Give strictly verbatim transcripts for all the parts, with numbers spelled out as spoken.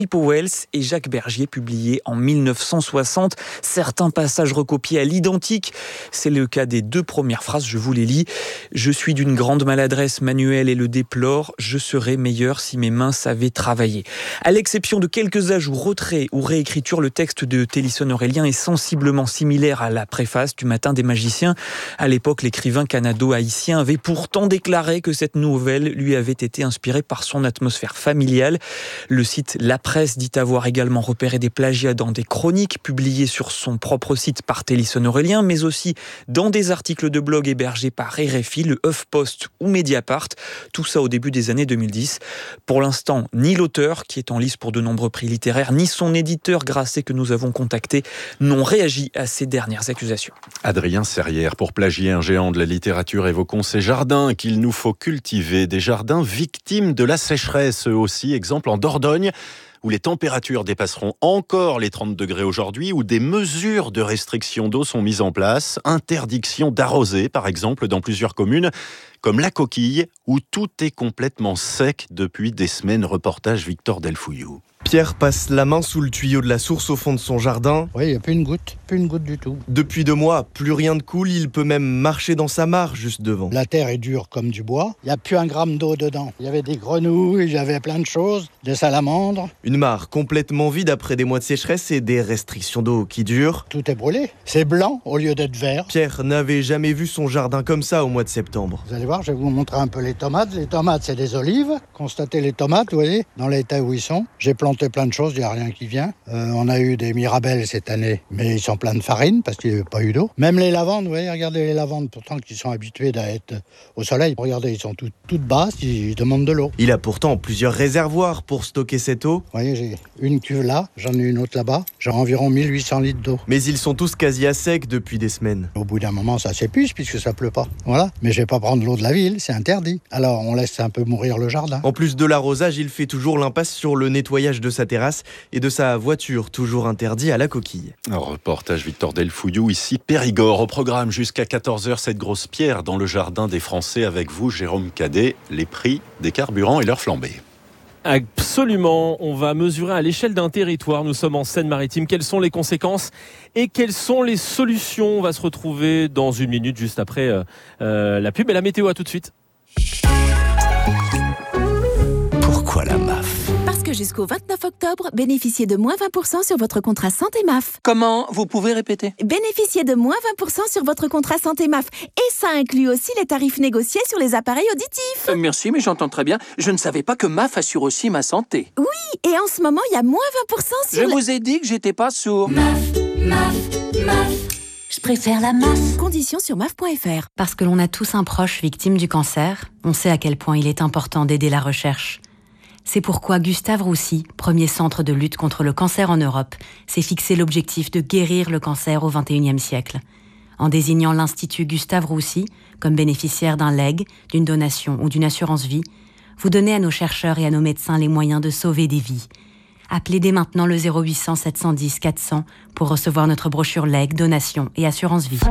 Powell et Jacques Bergier, publié en mille neuf cent soixante. Certains passages recopiés à l'identique. C'est le cas des deux premières phrases, je vous les lis. « Je suis d'une grande maladresse manuelle et le déplore. Je serais meilleur si mes mains savaient travailler. » À l'exception de quelques ajouts, retraits ou réécritures, le texte de Tennyson-Aurélien est sensiblement similaire à la préface du Matin des magiciens. À l'époque, l'écrivain canado-haïtien avait pourtant déclaré que cette nouvelle lui avait été inspirée par son atmosphère familiale. Le site La Presse dit avoir également repéré des plagiats dans des chroniques publiées sur son propre site par Tennyson-Aurélien, mais aussi dans des articles de blog hébergés par R F I, le HuffPost ou Mediapart. Tout ça au début des années deux mille dix. Pour l'instant, ni l'auteur, qui est en lice pour de nombreux prix littéraires, ni son éditeur Grasset, que nous avons contacté, n'ont réagi à ces dernières accusations. Adrien Serrière, pour plagier un géant de la littérature, évoquons ces jardins qu'il nous faut cultiver. Des jardins victimes de la sécheresse, eux aussi. Exemple en Dordogne, où les températures dépasseront encore les trente degrés aujourd'hui, où des mesures de restriction d'eau sont mises en place, interdiction d'arroser par exemple dans plusieurs communes, comme La Coquille, où tout est complètement sec depuis des semaines. Reportage Victor Delfouillou. Pierre passe la main sous le tuyau de la source au fond de son jardin. Oui, il n'y a plus une goutte, plus une goutte du tout. Depuis deux mois, plus rien ne coule, il peut même marcher dans sa mare juste devant. La terre est dure comme du bois, il n'y a plus un gramme d'eau dedans. Il y avait des grenouilles, il y avait plein de choses, des salamandres. Une mare complètement vide après des mois de sécheresse et des restrictions d'eau qui durent. Tout est brûlé, c'est blanc au lieu d'être vert. Pierre n'avait jamais vu son jardin comme ça au mois de septembre. Vous allez voir, je vais vous montrer un peu les tomates. Les tomates, c'est des olives. Constatez les tomates, vous voyez, dans l'état où ils sont. J'ai planté plein de choses, il n'y a rien qui vient. Euh, on a eu des mirabelles cette année, mais ils sont pleins de farine parce qu'il n'y a pas eu d'eau. Même les lavandes, vous voyez, regardez les lavandes, pourtant qui sont habituées à être au soleil. Regardez, ils sont toutes, toutes basses, ils demandent de l'eau. Il a pourtant plusieurs réservoirs pour stocker cette eau. Vous voyez, j'ai une cuve là, j'en ai une autre là-bas. J'ai environ mille huit cents litres d'eau. Mais ils sont tous quasi à sec depuis des semaines. Au bout d'un moment, ça s'épuise puisque ça pleut pas. Voilà. Mais je vais pas prendre l'eau de la ville, c'est interdit. Alors, on laisse un peu mourir le jardin. En plus de l'arrosage, il fait toujours l'impasse sur le nettoyage de sa terrasse et de sa voiture, toujours interdit à La Coquille. Un reportage Victor Delfouillou, ici Périgord. Au programme jusqu'à quatorze heures, cette grosse pierre dans le jardin des Français avec vous, Jérôme Cadet. Les prix des carburants et leur flambée. Absolument, on va mesurer à l'échelle d'un territoire. Nous sommes en Seine-Maritime. Quelles sont les conséquences et quelles sont les solutions? On va se retrouver dans une minute juste après euh, euh, la pub et la météo. À tout de suite. Pourquoi la M A F ? Parce que jusqu'au vingt-neuf octobre, bénéficiez de moins vingt pour cent sur votre contrat santé M A F. Comment ? Vous pouvez répéter ? Bénéficiez de moins vingt pour cent sur votre contrat santé M A F. Et ça inclut aussi les tarifs négociés sur les appareils auditifs. Euh, merci, mais j'entends très bien. Je ne savais pas que M A F assure aussi ma santé. Oui, et en ce moment, il y a moins vingt pour cent sur... Je le... vous ai dit que j'étais pas sourd. M A F, M A F, M A F. Je préfère la M A F. Conditions sur M A F point F R. Parce que l'on a tous un proche victime du cancer, on sait à quel point il est important d'aider la recherche. C'est pourquoi Gustave Roussy, premier centre de lutte contre le cancer en Europe, s'est fixé l'objectif de guérir le cancer au vingt et unième siècle. En désignant l'Institut Gustave Roussy comme bénéficiaire d'un legs, d'une donation ou d'une assurance vie, vous donnez à nos chercheurs et à nos médecins les moyens de sauver des vies. Appelez dès maintenant le zéro huit cents sept cent dix quatre cents pour recevoir notre brochure legs, donation et assurance vie.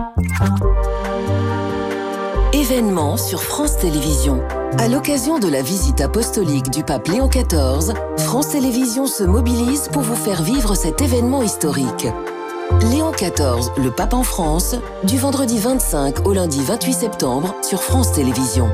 Événement sur France Télévisions. À l'occasion de la visite apostolique du pape Léon quatorze, France Télévisions se mobilise pour vous faire vivre cet événement historique. Léon quatorze, le pape en France, du vendredi vingt-cinq au lundi vingt-huit septembre sur France Télévisions.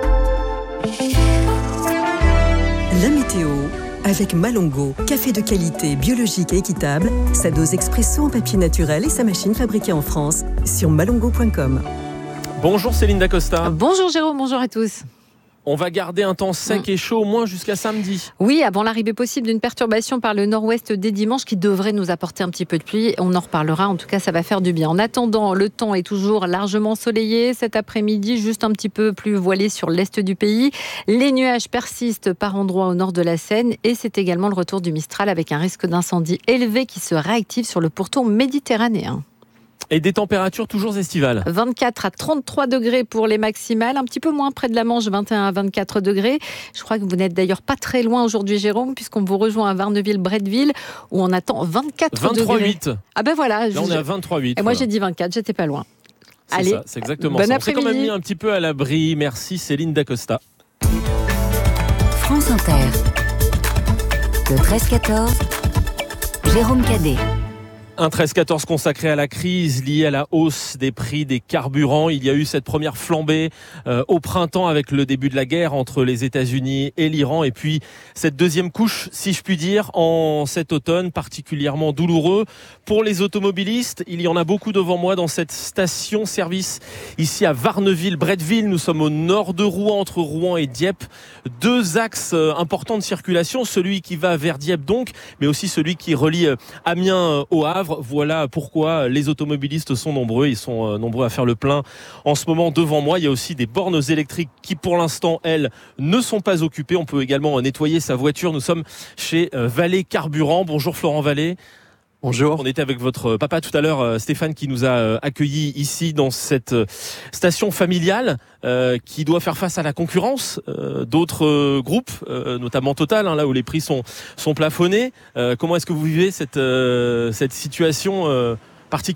La météo avec Malongo, café de qualité biologique et équitable, sa dose expresso en papier naturel et sa machine fabriquée en France sur malongo point com. Bonjour Céline Dacosta. Bonjour Jérôme, bonjour à tous. On va garder un temps sec et chaud au moins jusqu'à samedi. Oui, avant l'arrivée possible d'une perturbation par le nord-ouest dès dimanche qui devrait nous apporter un petit peu de pluie. On en reparlera, en tout cas ça va faire du bien. En attendant, le temps est toujours largement ensoleillé. Cet après-midi, juste un petit peu plus voilé sur l'est du pays. Les nuages persistent par endroits au nord de la Seine et c'est également le retour du Mistral avec un risque d'incendie élevé qui se réactive sur le pourtour méditerranéen. Et des températures toujours estivales. vingt-quatre à trente-trois degrés pour les maximales, un petit peu moins près de la Manche, vingt et un à vingt-quatre degrés. Je crois que vous n'êtes d'ailleurs pas très loin aujourd'hui, Jérôme, puisqu'on vous rejoint à Varneville-Bretteville, où on attend vingt-quatre vingt-trois degrés. huit. Ah ben voilà. Là, je... on est à vingt-trois huit. Et moi, j'ai dit vingt-quatre, j'étais pas loin. C'est Allez, ça, c'est exactement bon ça. On s'est quand même après-midi. mis un petit peu à l'abri. Merci Céline Dacosta. France Inter. Le treize quatorze, Jérôme Cadet. Un treize quatorze consacré à la crise liée à la hausse des prix des carburants. Il y a eu cette première flambée euh, au printemps avec le début de la guerre entre les États-Unis et l'Iran. Et puis cette deuxième couche, si je puis dire, en cet automne particulièrement douloureux pour les automobilistes. Il y en a beaucoup devant moi dans cette station-service ici à Varneville-Bretteville. Nous sommes au nord de Rouen, entre Rouen et Dieppe. Deux axes euh, importants de circulation. Celui qui va vers Dieppe donc, mais aussi celui qui relie euh, Amiens euh, au Havre. Voilà pourquoi les automobilistes sont nombreux. Ils sont nombreux à faire le plein en ce moment devant moi. Il y a aussi des bornes électriques qui pour l'instant, elles, ne sont pas occupées. On peut également nettoyer sa voiture. Nous sommes chez Vallée Carburant. Bonjour Florent Vallée. Bonjour. On était avec votre papa tout à l'heure, Stéphane, qui nous a accueillis ici dans cette station familiale euh, qui doit faire face à la concurrence euh, d'autres euh, groupes, euh, notamment Total, hein, là où les prix sont, sont plafonnés. Euh, comment est-ce que vous vivez cette, euh, cette situation euh, particulière ?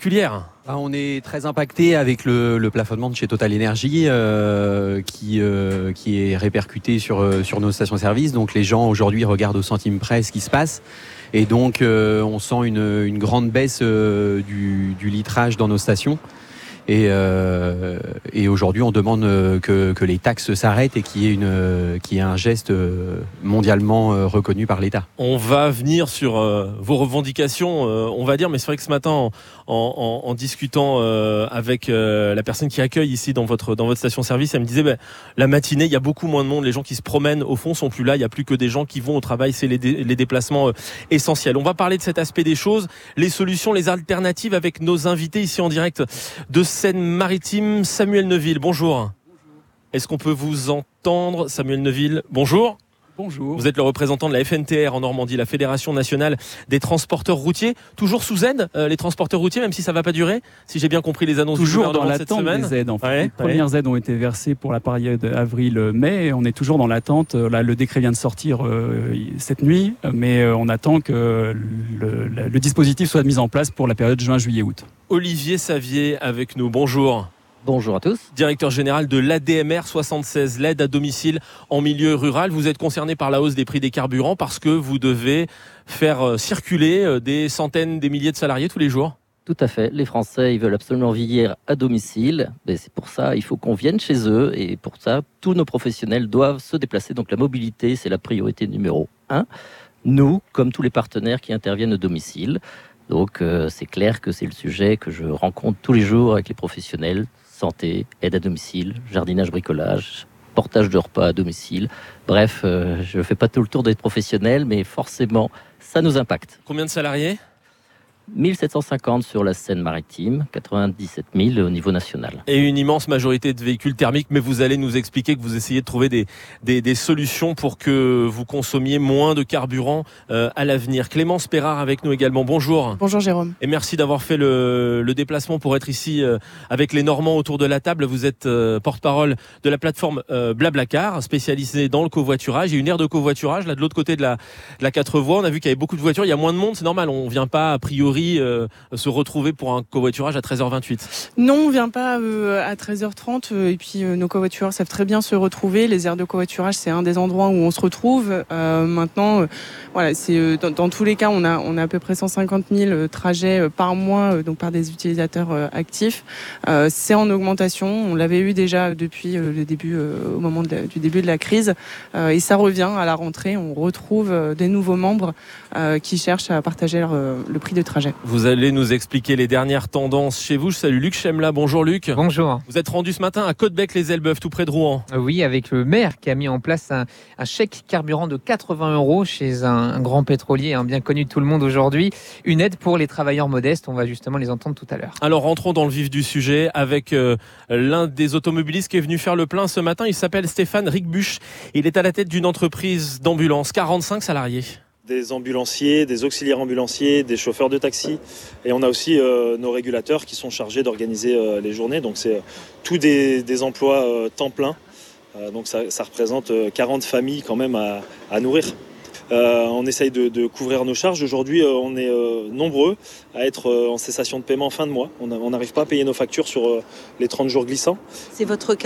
On est très impacté avec le, le plafonnement de chez Total Energy euh, qui, euh, qui est répercuté sur, sur nos stations-service. Donc les gens aujourd'hui regardent au centime près ce qui se passe. Et donc euh, on sent une, une grande baisse euh, du, du litrage dans nos stations. Et, euh, et aujourd'hui, on demande que, que les taxes s'arrêtent et qu'il y ait, une, qu'il y ait un geste mondialement reconnu par l'État. On va venir sur euh, vos revendications, euh, on va dire, mais c'est vrai que ce matin, en, en, en discutant euh, avec euh, la personne qui accueille ici dans votre, dans votre station-service, elle me disait, bah, la matinée, il y a beaucoup moins de monde, les gens qui se promènent au fond sont plus là, il n'y a plus que des gens qui vont au travail, c'est les, dé, les déplacements euh, essentiels. On va parler de cet aspect des choses, les solutions, les alternatives avec nos invités ici en direct de Seine-Maritime. Samuel Neuville, bonjour. Bonjour. Est-ce qu'on peut vous entendre, Samuel Neuville? Bonjour. Bonjour. Vous êtes le représentant de la F N T R en Normandie, la Fédération Nationale des Transporteurs Routiers. Toujours sous aide, euh, les transporteurs routiers, même si ça ne va pas durer, si j'ai bien compris les annonces toujours du gouvernement dans cette l'attente semaine. Des aides. En fait. Ouais, les premières ouais. aides ont été versées pour la période avril-mai. On est toujours dans l'attente. Là, le décret vient de sortir euh, cette nuit, mais euh, on attend que le, le, le dispositif soit mis en place pour la période juin, juillet, août. Olivier Savier avec nous, bonjour. Bonjour à tous. Directeur général de l'A D M R soixante-seize, l'aide à domicile en milieu rural. Vous êtes concerné par la hausse des prix des carburants parce que vous devez faire circuler des centaines, des milliers de salariés tous les jours. Tout à fait. Les Français, ils veulent absolument vieillir à domicile. Mais c'est pour ça, il faut qu'on vienne chez eux. Et pour ça, tous nos professionnels doivent se déplacer. Donc la mobilité, c'est la priorité numéro un. Nous, comme tous les partenaires qui interviennent au domicile. Donc euh, c'est clair que c'est le sujet que je rencontre tous les jours avec les professionnels. Santé, aide à domicile, jardinage, bricolage, portage de repas à domicile. Bref, euh, je ne fais pas tout le tour des professionnels, mais forcément, ça nous impacte. Combien de salariés ? mille sept cent cinquante sur la Seine-Maritime, quatre-vingt-dix-sept mille au niveau national. Et une immense majorité de véhicules thermiques, mais vous allez nous expliquer que vous essayez de trouver des, des, des solutions pour que vous consommiez moins de carburant euh, à l'avenir. Clémence Perrard avec nous également, bonjour. Bonjour Jérôme. Et merci d'avoir fait le, le déplacement pour être ici euh, avec les Normands autour de la table. Vous êtes euh, porte-parole de la plateforme euh, Blablacar, spécialisée dans le covoiturage. Il y a une aire de covoiturage là de l'autre côté de la, de la quatre voies. On a vu qu'il y avait beaucoup de voitures, il y a moins de monde, c'est normal, on ne vient pas a priori Euh, se retrouver pour un covoiturage à treize heures vingt-huit. Non, on ne vient pas euh, à treize heures trente euh, et puis euh, nos covoitureurs savent très bien se retrouver. Les aires de covoiturage, c'est un des endroits où on se retrouve. Euh, maintenant, euh, voilà, c'est, euh, dans, dans tous les cas, on a, on a à peu près cent cinquante mille euh, trajets euh, par mois euh, donc par des utilisateurs euh, actifs. Euh, c'est en augmentation. On l'avait eu déjà depuis euh, le début, euh, au moment de la, du début de la crise. Euh, et ça revient à la rentrée. On retrouve euh, des nouveaux membres euh, qui cherchent à partager leur, euh, le prix de trajet. Vous allez nous expliquer les dernières tendances chez vous. Je salue Luc Chemla. Bonjour Luc. Bonjour. Vous êtes rendu ce matin à Côtebec-les-Elbeuf, tout près de Rouen. Oui, avec le maire qui a mis en place un, un chèque carburant de quatre-vingts euros chez un, un grand pétrolier hein, bien connu de tout le monde aujourd'hui. Une aide pour les travailleurs modestes. On va justement les entendre tout à l'heure. Alors rentrons dans le vif du sujet avec euh, l'un des automobilistes qui est venu faire le plein ce matin. Il s'appelle Stéphane Ricbuch. Il est à la tête d'une entreprise d'ambulance, quarante-cinq salariés. Des ambulanciers, des auxiliaires ambulanciers, des chauffeurs de taxi. Et on a aussi euh, nos régulateurs qui sont chargés d'organiser euh, les journées. Donc c'est euh, tous des, des emplois euh, temps plein. Euh, donc ça, ça représente euh, quarante familles quand même à, à nourrir. Euh, on essaye de, de couvrir nos charges. Aujourd'hui, euh, on est euh, nombreux à être euh, en cessation de paiement en fin de mois. On n'arrive pas à payer nos factures sur euh, les trente jours glissants. C'est votre cas ?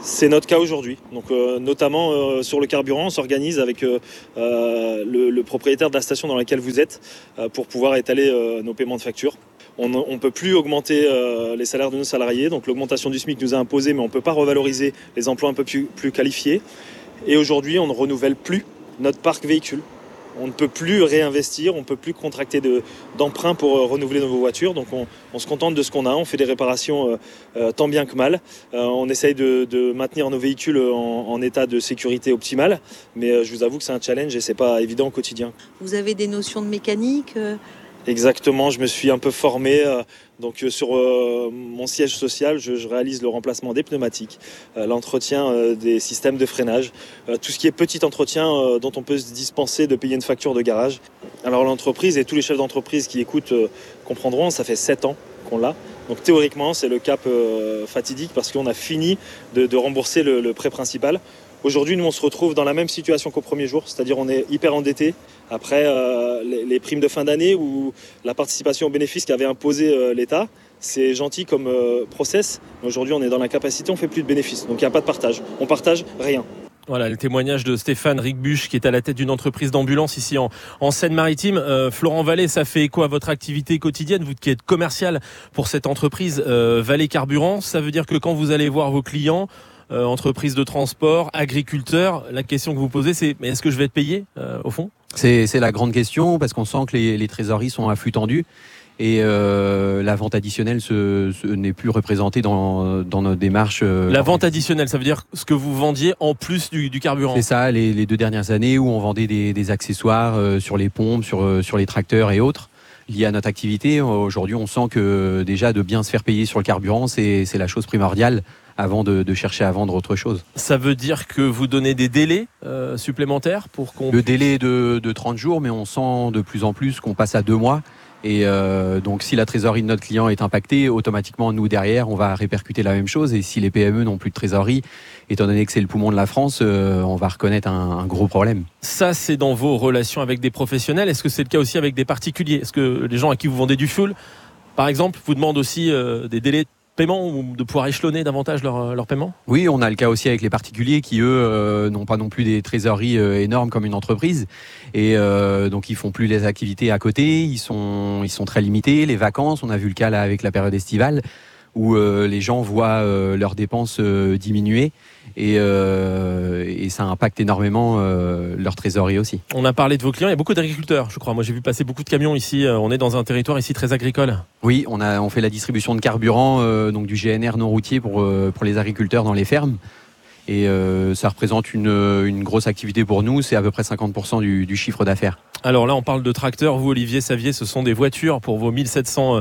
C'est notre cas aujourd'hui. Donc, euh, notamment euh, sur le carburant, on s'organise avec euh, euh, le, le propriétaire de la station dans laquelle vous êtes euh, pour pouvoir étaler euh, nos paiements de facture. On ne peut plus augmenter euh, les salaires de nos salariés. Donc l'augmentation du SMIC nous a imposé, mais on ne peut pas revaloriser les emplois un peu plus, plus qualifiés. Et aujourd'hui, on ne renouvelle plus notre parc véhicule. On ne peut plus réinvestir, on ne peut plus contracter de, d'emprunt pour euh, renouveler nos voitures. Donc on, on se contente de ce qu'on a, on fait des réparations euh, euh, tant bien que mal. Euh, on essaye de, de maintenir nos véhicules en, en état de sécurité optimale. Mais euh, je vous avoue que c'est un challenge et ce n'est pas évident au quotidien. Vous avez des notions de mécanique euh... Exactement, je me suis un peu formé. Euh, donc euh, sur euh, mon siège social, je, je réalise le remplacement des pneumatiques, euh, l'entretien euh, des systèmes de freinage, euh, tout ce qui est petit entretien euh, dont on peut se dispenser de payer une facture de garage. Alors l'entreprise et tous les chefs d'entreprise qui écoutent euh, comprendront, ça fait sept ans qu'on l'a. Donc théoriquement, c'est le cap euh, fatidique parce qu'on a fini de, de rembourser le, le prêt principal. Aujourd'hui, nous, on se retrouve dans la même situation qu'au premier jour, c'est-à-dire on est hyper endetté. Après euh, les, les primes de fin d'année ou la participation aux bénéfices qu'avait imposé euh, l'État, c'est gentil comme euh, process. Mais aujourd'hui, on est dans l'incapacité, on ne fait plus de bénéfices. Donc il n'y a pas de partage. On partage rien. Voilà le témoignage de Stéphane Ricbuch qui est à la tête d'une entreprise d'ambulance ici en, en Seine-Maritime. Euh, Florent Vallée, ça fait écho à votre activité quotidienne, vous qui êtes commercial pour cette entreprise euh, Vallée Carburant. Ça veut dire que quand vous allez voir vos clients, euh, entreprises de transport, agriculteurs, la question que vous posez c'est mais est-ce que je vais être payé euh, au fond ? C'est, c'est la grande question parce qu'on sent que les, les trésoreries sont à flux tendu. Et euh, la vente additionnelle ce, ce n'est plus représentée dans, dans notre démarche. Euh, la vente additionnelle, ça veut dire ce que vous vendiez en plus du, du carburant. C'est ça, les, les deux dernières années où on vendait des, des accessoires euh, sur les pompes, sur, euh, sur les tracteurs et autres liés à notre activité. Aujourd'hui, on sent que déjà de bien se faire payer sur le carburant, c'est, c'est la chose primordiale avant de, de chercher à vendre autre chose. Ça veut dire que vous donnez des délais euh, supplémentaires pour qu'on... Le délai est de, de trente jours, mais on sent de plus en plus qu'on passe à deux mois. Et euh, donc si la trésorerie de notre client est impactée, automatiquement nous derrière on va répercuter la même chose. Et si les P M E n'ont plus de trésorerie, étant donné que c'est le poumon de la France, euh, on va reconnaître un, un gros problème. Ça c'est dans vos relations avec des professionnels. Est-ce que c'est le cas aussi avec des particuliers ? Est-ce que les gens à qui vous vendez du fuel, par exemple, vous demandent aussi euh, des délais de paiement ou de pouvoir échelonner davantage leur, leur paiement ? Oui, on a le cas aussi avec les particuliers qui, eux, euh, n'ont pas non plus des trésoreries euh, énormes comme une entreprise. Et euh, donc, ils font plus les activités à côté. Ils sont, ils sont très limités. Les vacances, on a vu le cas là avec la période estivale où euh, les gens voient euh, leurs dépenses euh, diminuer. Et, euh, et ça impacte énormément euh, leur trésorerie aussi. On a parlé de vos clients, il y a beaucoup d'agriculteurs, je crois. Moi, j'ai vu passer beaucoup de camions ici. On est dans un territoire ici très agricole. Oui, on, a, on fait la distribution de carburant, euh, donc du G N R non routier pour, euh, pour les agriculteurs dans les fermes. Et euh, ça représente une, une grosse activité pour nous, c'est à peu près cinquante pour cent du, du chiffre d'affaires. Alors là, on parle de tracteurs. Vous, Olivier Savier, ce sont des voitures pour vos mille sept cents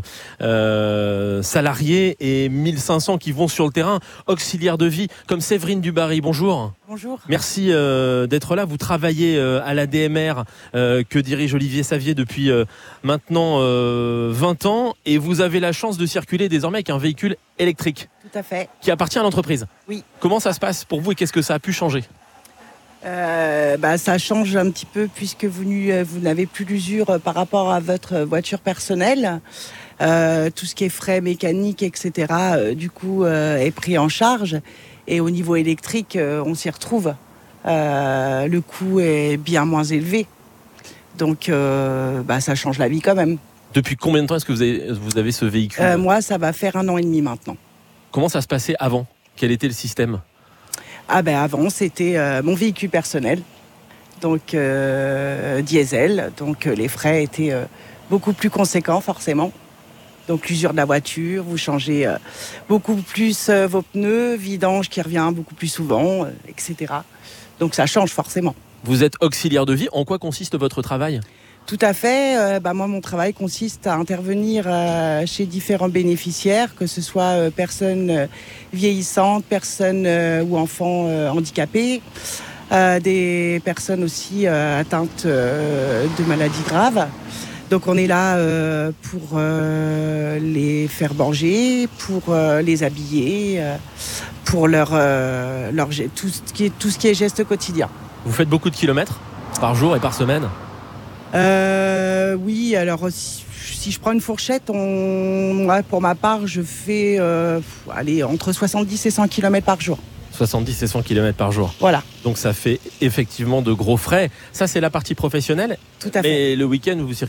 euh, salariés et mille cinq cents qui vont sur le terrain, auxiliaires de vie, comme Séverine Dubarry. Bonjour. Bonjour. Merci euh, d'être là. Vous travaillez euh, à l'A D M R euh, que dirige Olivier Savier depuis euh, maintenant euh, vingt ans et vous avez la chance de circuler désormais avec un véhicule électrique. Tout à fait. Qui appartient à l'entreprise. Oui. Comment ça se passe pour vous et qu'est-ce que ça a pu changer ? Euh, bah, ça change un petit peu puisque vous, vous n'avez plus l'usure par rapport à votre voiture personnelle. Euh, tout ce qui est frais mécaniques, et cetera, euh, du coup, euh, est pris en charge. Et au niveau électrique, euh, on s'y retrouve. Euh, le coût est bien moins élevé. Donc, euh, bah, ça change la vie quand même. Depuis combien de temps est-ce que vous avez, vous avez ce véhicule ? euh, Moi, ça va faire un an et demi maintenant. Comment ça se passait avant ? Quel était le système ? Ah ben avant, c'était euh, mon véhicule personnel, donc euh, diesel. Donc euh, les frais étaient euh, beaucoup plus conséquents forcément. Donc l'usure de la voiture, vous changez euh, beaucoup plus euh, vos pneus, vidange qui revient beaucoup plus souvent, euh, et cetera. Donc ça change forcément. Vous êtes auxiliaire de vie. En quoi consiste votre travail ? Tout à fait. Euh, bah moi, mon travail consiste à intervenir euh, chez différents bénéficiaires, que ce soit euh, personnes euh, vieillissantes, personnes euh, ou enfants euh, handicapés, euh, des personnes aussi euh, atteintes euh, de maladies graves. Donc on est là euh, pour euh, les faire manger, pour euh, les habiller, euh, pour leur, euh, leur tout ce qui est, tout ce qui est geste quotidien. Vous faites beaucoup de kilomètres par jour et par semaine ? Euh, oui, alors si, si je prends une fourchette, on, ouais, pour ma part, je fais euh, allez, entre soixante-dix et cent kilomètres par jour. soixante-dix et cent kilomètres par jour. Voilà. Donc ça fait effectivement de gros frais. Ça, c'est la partie professionnelle. Tout à fait. Mais le week-end, vous circulez